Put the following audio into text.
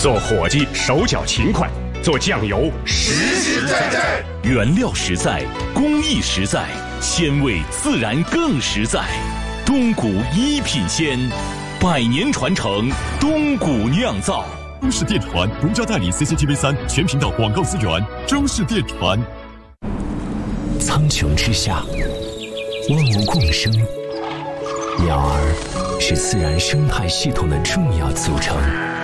做伙计手脚勤快，做酱油实实在在。 原料实在，工艺实在，鲜味自然更实在。东谷一品鲜，100年传承，东谷酿造。 中式电传独家代理 CCTV3 全频道广告资源。中式电传。 苍穹之下，万物共生，鸟儿是自然生态系统的重要组成。